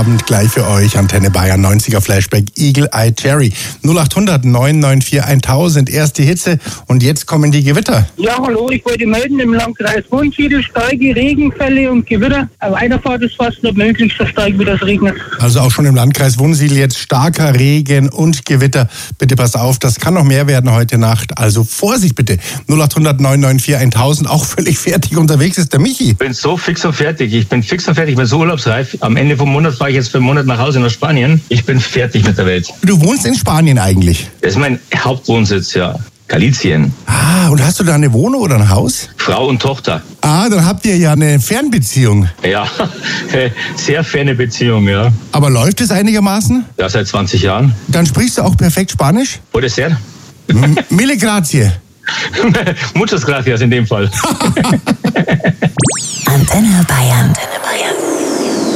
Abend gleich für euch. Antenne Bayern 90er Flashback Eagle Eye Cherry. 0800 994 1000. Erst die Hitze und jetzt kommen die Gewitter. Ja, hallo, ich wollte melden, im Landkreis Wunsiedel starke Regenfälle und Gewitter. Eine Weiterfahrt ist fast nicht möglich, so stark wie das regnet. Also auch schon im Landkreis Wunsiedel jetzt starker Regen und Gewitter. Bitte pass auf, das kann noch mehr werden heute Nacht. Also Vorsicht bitte. 0800 994 1000. Auch völlig fertig unterwegs ist der Michi. Ich bin so fix und fertig. Ich bin so urlaubsreif. Am Ende vom Monat fahre ich jetzt für einen Monat nach Hause nach Spanien. Ich bin fertig mit der Welt. Du wohnst in Spanien eigentlich? Das ist mein Hauptwohnsitz, ja. Galizien. Ah, und hast du da eine Wohnung oder ein Haus? Frau und Tochter. Ah, dann habt ihr ja eine Fernbeziehung. Ja, sehr ferne Beziehung, ja. Aber läuft es einigermaßen? Ja, seit 20 Jahren. Dann sprichst du auch perfekt Spanisch? Puede ser. Mille grazie. Muchas gracias in dem Fall. Antenne Bayern.